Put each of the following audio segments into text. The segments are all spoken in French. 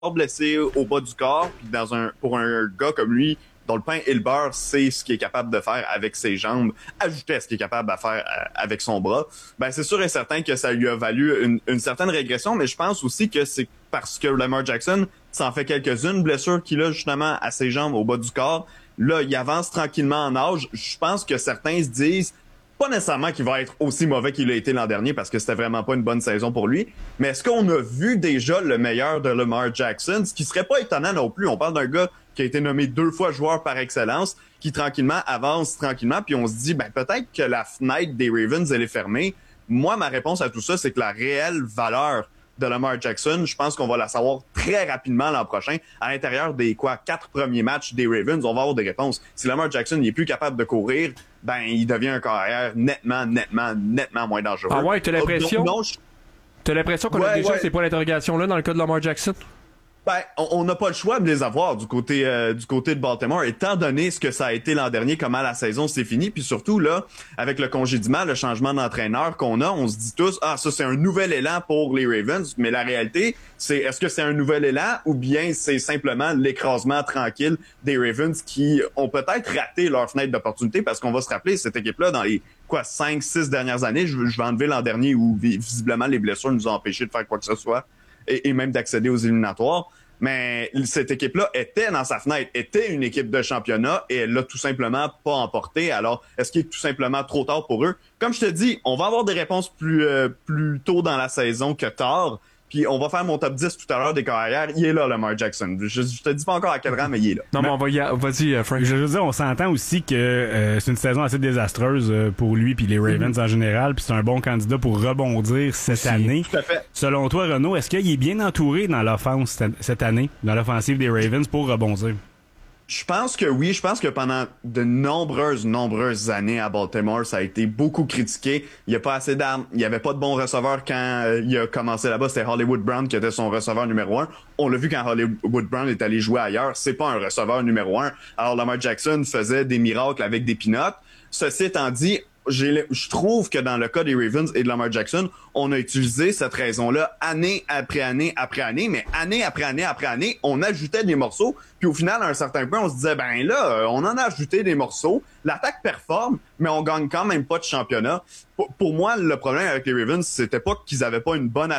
blessé au bas du corps, puis pour un gars comme lui, dont le pain et le beurre, c'est ce qu'il est capable de faire avec ses jambes, ajouté à ce qu'il est capable de faire avec son bras, ben c'est sûr et certain que ça lui a valu une certaine régression, mais je pense aussi que c'est parce que Lamar Jackson s'en fait quelques-unes blessures qu'il a justement à ses jambes au bas du corps. Là, il avance tranquillement en âge. Je pense que certains se disent pas nécessairement qu'il va être aussi mauvais qu'il a été l'an dernier parce que c'était vraiment pas une bonne saison pour lui. Mais est-ce qu'on a vu déjà le meilleur de Lamar Jackson? Ce qui serait pas étonnant non plus. On parle d'un gars qui a été nommé 2 fois joueur par excellence, qui tranquillement avance tranquillement, puis on se dit, ben peut-être que la fenêtre des Ravens, elle est fermée. Moi, ma réponse à tout ça, c'est que la réelle valeur de Lamar Jackson, je pense qu'on va la savoir très rapidement l'an prochain. À l'intérieur des 4 premiers matchs des Ravens, on va avoir des réponses. Si Lamar Jackson n'est plus capable de courir, ben il devient un carrière nettement moins dangereux. Ah ouais, t'as l'impression? T'as l'impression qu'on a déjà ces points d'interrogation-là dans le cas de Lamar Jackson? Ben, on n'a pas le choix de les avoir du côté de Baltimore, étant donné ce que ça a été l'an dernier, comment la saison s'est finie, puis surtout là, avec le congédiement, le changement d'entraîneur qu'on a, on se dit tous, ça c'est un nouvel élan pour les Ravens, mais la réalité, c'est est-ce que c'est un nouvel élan ou bien c'est simplement l'écrasement tranquille des Ravens qui ont peut-être raté leur fenêtre d'opportunité, parce qu'on va se rappeler, cette équipe-là, dans les 5-6 dernières années, je vais enlever l'an dernier où visiblement les blessures nous ont empêché de faire quoi que ce soit, et même d'accéder aux éliminatoires. Mais cette équipe-là était dans sa fenêtre, était une équipe de championnat et elle l'a tout simplement pas emporté. Alors, est-ce qu'il est tout simplement trop tard pour eux? Comme je te dis, on va avoir des réponses plus tôt dans la saison que tard. Puis on va faire mon top 10 tout à l'heure des carrières. Il est là, Lamar Jackson. Je te dis pas encore à quel rang, mais il est là. Non, mais on va vas-y, Frank. Je veux dire, on s'entend aussi que c'est une saison assez désastreuse pour lui puis les Ravens en général. Puis c'est un bon candidat pour rebondir cette année. Tout à fait. Selon toi, Renaud, est-ce qu'il est bien entouré dans l'offense cette année, dans l'offensive des Ravens pour rebondir? Je pense que oui. Je pense que pendant de nombreuses années à Baltimore, ça a été beaucoup critiqué. Il n'y a pas assez d'armes. Il n'y avait pas de bons receveurs quand il a commencé là-bas. C'était Hollywood Brown qui était son receveur numéro 1. On l'a vu quand Hollywood Brown est allé jouer ailleurs. C'est pas un receveur numéro 1. Alors Lamar Jackson faisait des miracles avec des peanuts. Ceci étant dit, je trouve que dans le cas des Ravens et de Lamar Jackson, on a utilisé cette raison-là année après année après année, mais année après année après année, on ajoutait des morceaux, puis au final, à un certain point, on se disait, ben là, on en a ajouté des morceaux, l'attaque performe, mais on gagne quand même pas de championnat. Pour moi, le problème avec les Ravens, c'était pas qu'ils avaient pas une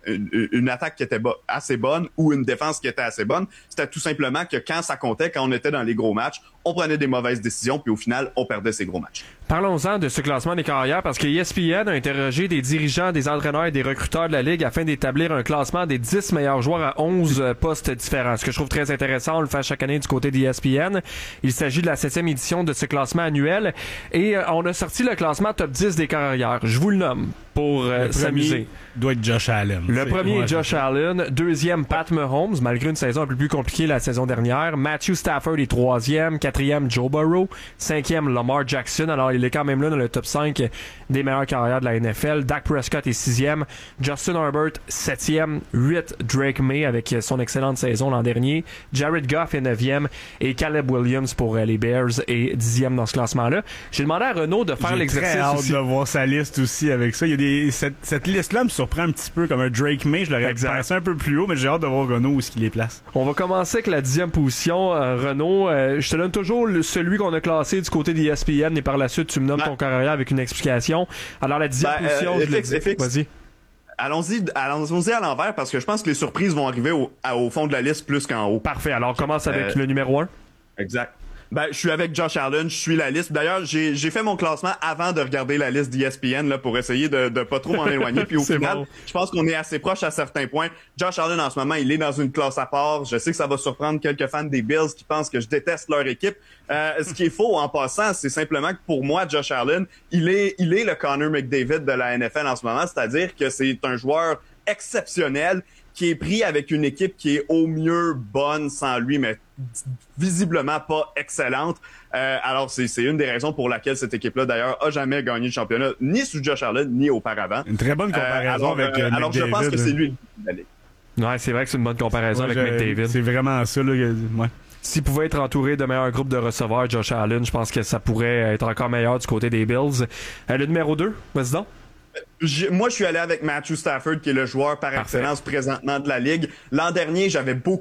attaque qui était assez bonne ou une défense qui était assez bonne, c'était tout simplement que quand ça comptait, quand on était dans les gros matchs, on prenait des mauvaises décisions, puis au final, on perdait ces gros matchs. Parlons-en de ce classement des carrières, parce que ESPN a interrogé des dirigeants, des entraîneurs et des recruteurs de la Ligue afin d'établir un classement des 10 meilleurs joueurs à 11 postes différents. Ce que je trouve très intéressant, on le fait chaque année du côté d'ESPN. Il s'agit de la 7e édition de ce classement annuel. Et on a sorti le classement top 10 des carrières. Je vous le nomme pour s'amuser. Doit être Josh Allen. Le premier est Josh Allen. Deuxième, Pat Mahomes, malgré une saison un peu plus compliquée la saison dernière. Matthew Stafford est troisième. Quatrième, Joe Burrow. Cinquième, Lamar Jackson. Alors, il est quand même là dans le top 5 des meilleures carrières de la NFL. Dak Prescott est sixième. Justin Herbert, septième. 8, Drake May avec son excellente saison l'an dernier. Jared Goff est neuvième. Et Caleb Williams pour les Bears est dixième dans ce classement-là. J'ai demandé à Renaud de faire l'exercice. J'ai très hâte aussi de voir sa liste aussi avec ça. Il y a cette liste-là me surprend un petit peu comme un Drake May. Je l'aurais pensé un peu plus haut, mais j'ai hâte de voir Renaud où est-ce qu'il les place. On va commencer avec la 10e position. Renaud, je te donne toujours celui qu'on a classé du côté d'ESPN et par la suite, tu me nommes ton carrière avec une explication. Alors, la 10e position, je l'ai dit. Vas-y. Allons-y à l'envers parce que je pense que les surprises vont arriver au fond de la liste plus qu'en haut. Parfait. Alors, on commence avec le numéro 1. Exact. Ben, je suis avec Josh Allen, je suis la liste. D'ailleurs, j'ai fait mon classement avant de regarder la liste d'ESPN là pour essayer de pas trop m'en éloigner. Puis au final, bon. Je pense qu'on est assez proche à certains points. Josh Allen en ce moment, il est dans une classe à part. Je sais que ça va surprendre quelques fans des Bills qui pensent que je déteste leur équipe. Ce qui est faux en passant, c'est simplement que pour moi, Josh Allen, il est le Connor McDavid de la NFL en ce moment, c'est-à-dire que c'est un joueur exceptionnel qui est pris avec une équipe qui est au mieux bonne sans lui, mais visiblement pas excellente. Alors, c'est une des raisons pour laquelle cette équipe-là, d'ailleurs, a jamais gagné le championnat, ni sous Josh Allen, ni auparavant. Une très bonne comparaison avec McDavid. Alors, je pense que c'est lui le ligue. Ouais, c'est vrai que c'est une bonne comparaison avec McDavid. C'est vraiment ça, là. Ouais. S'il pouvait être entouré de meilleurs groupes de receveurs, Josh Allen, je pense que ça pourrait être encore meilleur du côté des Bills. Le numéro 2, vas-y donc. Moi, je suis allé avec Matthew Stafford, qui est le joueur par excellence présentement de la Ligue. L'an dernier, j'avais beaucoup